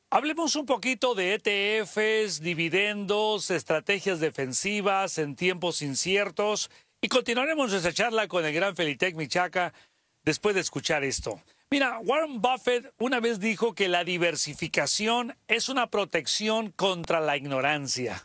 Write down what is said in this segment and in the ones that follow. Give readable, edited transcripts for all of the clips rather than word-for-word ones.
Hablemos un poquito de ETFs, dividendos, estrategias defensivas en tiempos inciertos y continuaremos nuestra charla con el gran Felitec Michaca después de escuchar esto. Mira, Warren Buffett una vez dijo que la diversificación es una protección contra la ignorancia.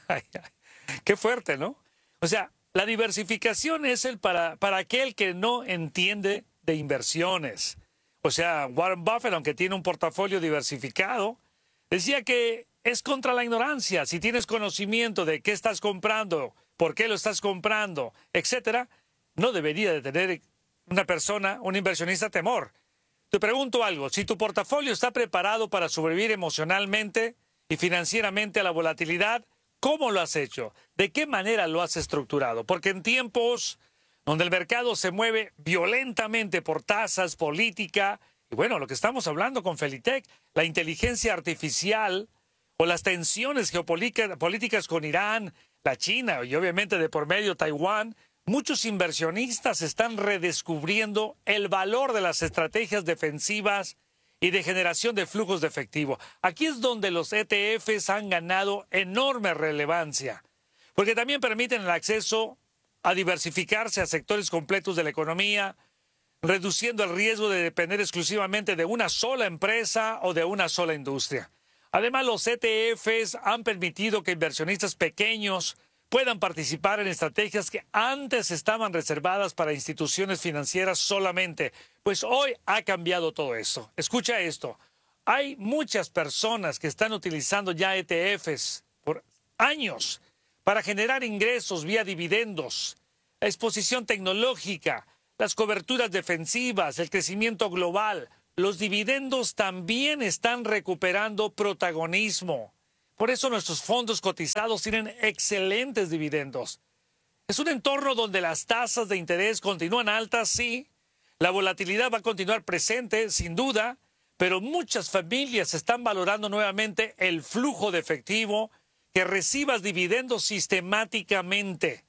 Qué fuerte, ¿no? O sea, la diversificación es para aquel que no entiende de inversiones. O sea, Warren Buffett, aunque tiene un portafolio diversificado, decía que es contra la ignorancia. Si tienes conocimiento de qué estás comprando, por qué lo estás comprando, etcétera, no debería de tener una persona, un inversionista, temor. Te pregunto algo, si tu portafolio está preparado para sobrevivir emocionalmente y financieramente a la volatilidad, ¿cómo lo has hecho? ¿De qué manera lo has estructurado? Porque en tiempos donde el mercado se mueve violentamente por tasas, política, y bueno, lo que estamos hablando con Felitec, la inteligencia artificial o las tensiones geopolíticas con Irán, la China y obviamente de por medio Taiwán, muchos inversionistas están redescubriendo el valor de las estrategias defensivas y de generación de flujos de efectivo. Aquí es donde los ETFs han ganado enorme relevancia, porque también permiten el acceso a diversificarse a sectores completos de la economía, reduciendo el riesgo de depender exclusivamente de una sola empresa o de una sola industria. Además, los ETFs han permitido que inversionistas pequeños puedan participar en estrategias que antes estaban reservadas para instituciones financieras solamente. Pues hoy ha cambiado todo eso. Escucha esto. Hay muchas personas que están utilizando ya ETFs por años para generar ingresos vía dividendos, la exposición tecnológica, las coberturas defensivas, el crecimiento global. Los dividendos también están recuperando protagonismo. Por eso nuestros fondos cotizados tienen excelentes dividendos. Es un entorno donde las tasas de interés continúan altas, sí. La volatilidad va a continuar presente, sin duda, pero muchas familias están valorando nuevamente el flujo de efectivo, que recibas dividendos sistemáticamente.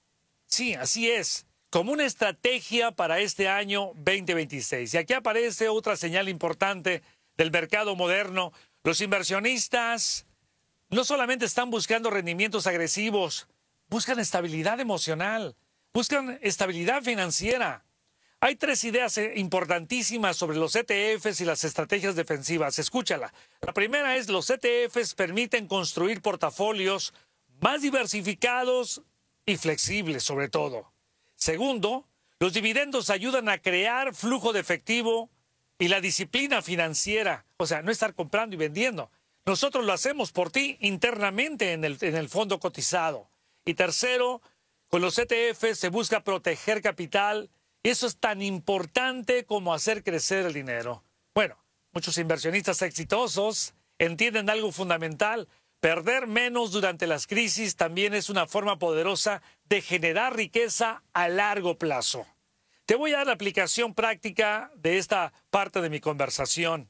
Sí, así es, como una estrategia para este año 2026. Y aquí aparece otra señal importante del mercado moderno. Los inversionistas no solamente están buscando rendimientos agresivos, buscan estabilidad emocional, buscan estabilidad financiera. Hay tres ideas importantísimas sobre los ETFs y las estrategias defensivas. Escúchala. La primera es: los ETFs permiten construir portafolios más diversificados y flexibles, sobre todo. Segundo, los dividendos ayudan a crear flujo de efectivo y la disciplina financiera. O sea, no estar comprando y vendiendo. Nosotros lo hacemos por ti internamente en el fondo cotizado. Y tercero, con los ETFs se busca proteger capital. Eso es tan importante como hacer crecer el dinero. Bueno, muchos inversionistas exitosos entienden algo fundamental. Perder menos durante las crisis también es una forma poderosa de generar riqueza a largo plazo. Te voy a dar la aplicación práctica de esta parte de mi conversación.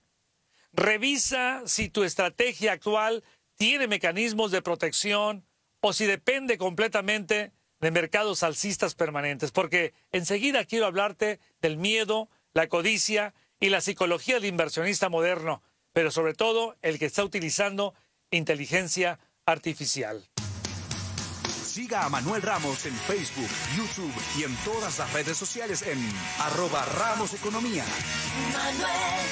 Revisa si tu estrategia actual tiene mecanismos de protección o si depende completamente de mercados alcistas permanentes, porque enseguida quiero hablarte del miedo, la codicia y la psicología del inversionista moderno, pero sobre todo el que está utilizando inteligencia artificial. Siga a Manuel Ramos en Facebook, YouTube y en todas las redes sociales en @RamosEconomía. Manuel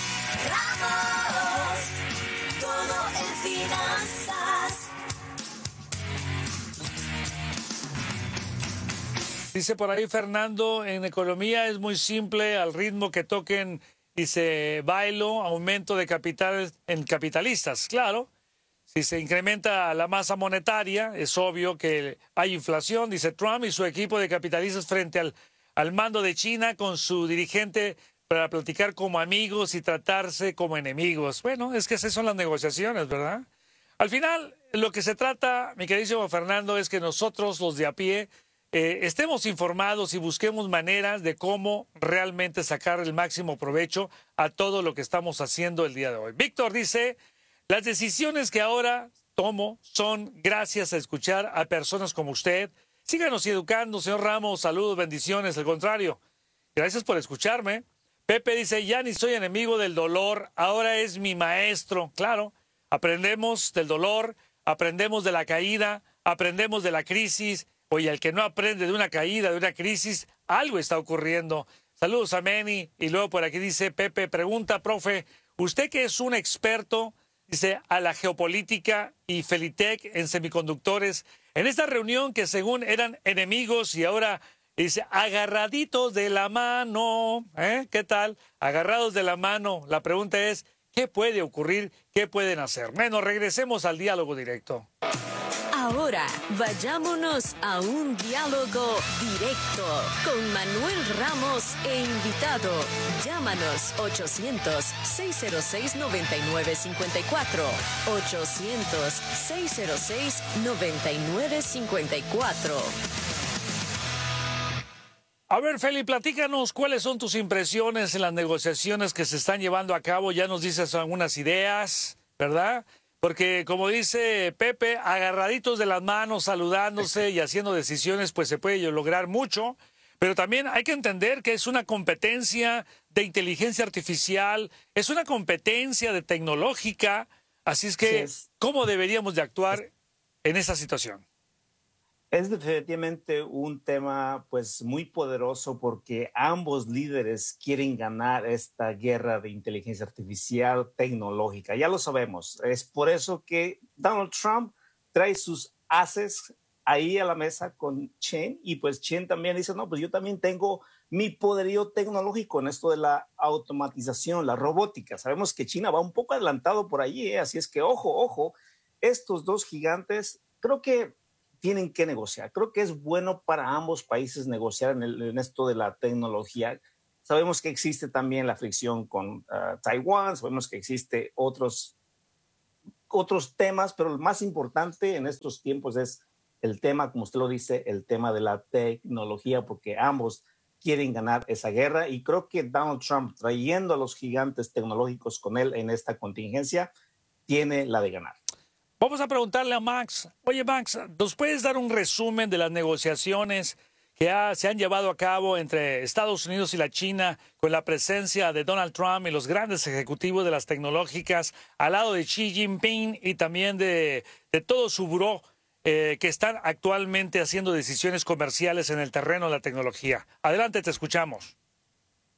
Ramos, todo en finanzas. Dice por ahí Fernando, en economía es muy simple, al ritmo que toquen, dice, bailo, aumento de capital en capitalistas. Claro, si se incrementa la masa monetaria, es obvio que hay inflación, dice Trump y su equipo de capitalistas frente al mando de China con su dirigente para platicar como amigos y tratarse como enemigos. Bueno, es que esas son las negociaciones, ¿verdad? Al final, lo que se trata, mi queridísimo Fernando, es que nosotros, los de a pie, estemos informados y busquemos maneras de cómo realmente sacar el máximo provecho a todo lo que estamos haciendo el día de hoy. Víctor dice, las decisiones que ahora tomo son gracias a escuchar a personas como usted. Síganos educando, señor Ramos, saludos, bendiciones, al contrario. Gracias por escucharme. Pepe dice, ya ni soy enemigo del dolor, ahora es mi maestro. Claro, aprendemos del dolor, aprendemos de la caída, aprendemos de la crisis. Oye, el que no aprende de una caída, de una crisis, algo está ocurriendo. Saludos a Manny. Y luego por aquí dice Pepe, pregunta, profe, usted que es un experto, dice, a la geopolítica y Felitec en semiconductores, en esta reunión que según eran enemigos y ahora dice, agarraditos de la mano, ¿eh? ¿Qué tal? Agarrados de la mano. La pregunta es, ¿qué puede ocurrir? ¿Qué pueden hacer? Bueno, regresemos al diálogo directo. Ahora, vayámonos a un diálogo directo con Manuel Ramos e invitado. Llámanos 800-606-9954. 800-606-9954. A ver, Feli, platícanos cuáles son tus impresiones en las negociaciones que se están llevando a cabo. Ya nos dices algunas ideas, ¿verdad? Porque como dice Pepe, agarraditos de las manos, saludándose y haciendo decisiones, pues se puede lograr mucho. Pero también hay que entender que es una competencia de inteligencia artificial, es una competencia de tecnológica. Así es que, ¿cómo deberíamos de actuar en esa situación? Es definitivamente un tema pues muy poderoso porque ambos líderes quieren ganar esta guerra de inteligencia artificial tecnológica. Ya lo sabemos. Es por eso que Donald Trump trae sus ases ahí a la mesa con Chen y pues Chen también dice, no, pues yo también tengo mi poderío tecnológico en esto de la automatización, la robótica. Sabemos que China va un poco adelantado por allí, así es que ojo, estos dos gigantes creo que tienen que negociar. Creo que es bueno para ambos países negociar en esto de la tecnología. Sabemos que existe también la fricción con Taiwán, sabemos que existe otros temas, pero el más importante en estos tiempos es el tema, como usted lo dice, el tema de la tecnología, porque ambos quieren ganar esa guerra y creo que Donald Trump, trayendo a los gigantes tecnológicos con él en esta contingencia, tiene la de ganar. Vamos a preguntarle a Max. Oye, Max, ¿nos puedes dar un resumen de las negociaciones que se han llevado a cabo entre Estados Unidos y la China con la presencia de Donald Trump y los grandes ejecutivos de las tecnológicas al lado de Xi Jinping y también de todo su buró que están actualmente haciendo decisiones comerciales en el terreno de la tecnología? Adelante, te escuchamos.